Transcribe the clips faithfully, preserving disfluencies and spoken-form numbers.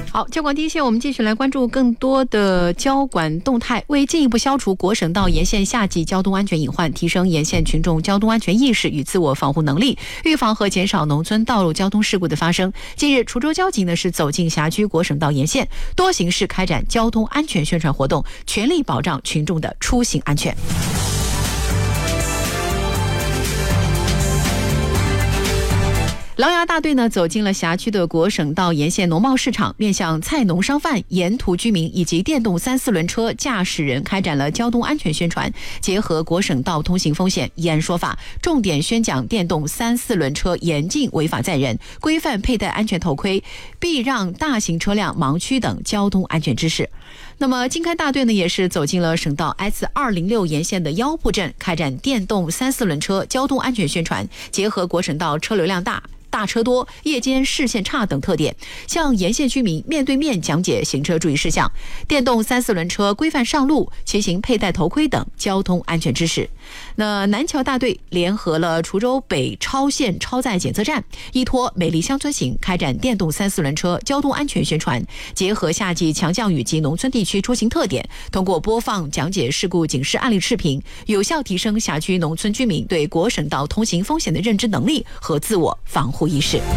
好，交管第一线，我们继续来关注更多的交管动态。为进一步消除国省道沿线夏季交通安全隐患，提升沿线群众交通安全意识与自我防护能力，预防和减少农村道路交通事故的发生，近日，滁州交警呢是走进辖区国省道沿线，多形式开展交通安全宣传活动，全力保障群众的出行安全。狼牙大队呢走进了辖区的国省道沿线农贸市场，面向菜农商贩、沿途居民以及电动三四轮车驾驶人开展了交通安全宣传，结合国省道通行风险议案说法，重点宣讲电动三四轮车严禁违法载人、规范佩戴安全头盔、避让大型车辆盲区等交通安全知识。那么经开大队呢也是走进了省道 S 二零六沿线的腰部镇，开展电动三四轮车交通安全宣传，结合国省道车流量大、大车多、夜间视线差等特点，向沿线居民面对面讲解行车注意事项、电动三四轮车规范上路、骑行佩戴头盔等交通安全知识。那南桥大队联合了滁州北超线超载检测站，依托美丽乡村行开展电动三四轮车交通安全宣传，结合夏季强降雨及农村地区出行特点，通过播放讲解事故警示案例视频，有效提升辖区农村居民对国省道通行风险的认知能力和自我防护意识。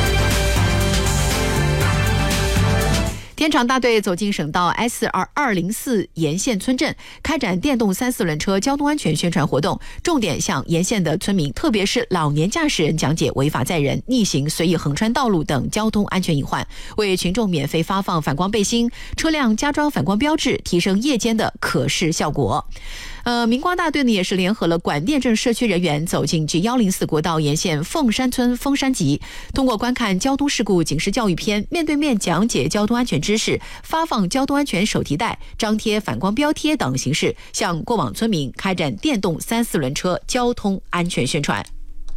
天长大队走进省道 S 二零四沿线村镇，开展电动三四轮车交通安全宣传活动，重点向沿线的村民，特别是老年驾驶人讲解违法载人、逆行、随意横穿道路等交通安全隐患，为群众免费发放反光背心、车辆加装反光标志，提升夜间的可视效果。呃，明光大队呢也是联合了管店镇社区人员走进 G 一零四国道沿线凤山村凤山集，通过观看交通事故警示教育片，面对面讲解交通安全知识，发放交通安全手提袋、张贴反光标贴等形式，向过往村民开展电动三四轮车交通安全宣传。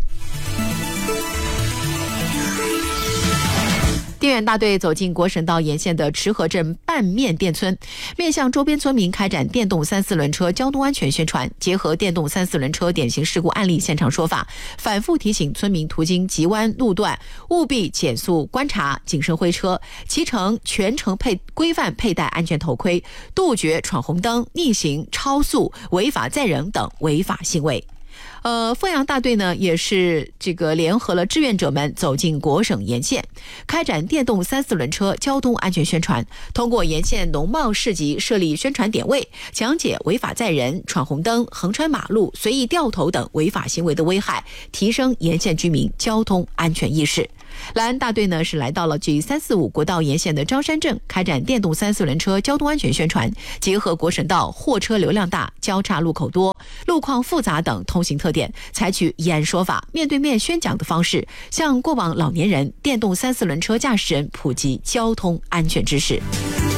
电源大队走进国省道沿线的池河镇半面店村，面向周边村民开展电动三四轮车交通安全宣传，结合电动三四轮车典型事故案例现场说法，反复提醒村民途经急弯路段务必减速观察、谨慎挥车，骑乘全程配规范佩戴安全头盔，杜绝闯红灯、逆行、超速、违法载人等违法行为。呃，凤阳大队呢也是这个联合了志愿者们走进国省沿线，开展电动三四轮车交通安全宣传，通过沿线农贸市集设立宣传点位，讲解违法载人、闯红灯、横穿马路、随意掉头等违法行为的危害，提升沿线居民交通安全意识。莱安大队呢是来到了 G 三四五国道沿线的张山镇，开展电动三四轮车交通安全宣传，结合国省道货车流量大、交叉路口多、路况复杂等通行特点，采取议案说法、面对面宣讲的方式，向过往老年人、电动三四轮车驾驶人普及交通安全知识。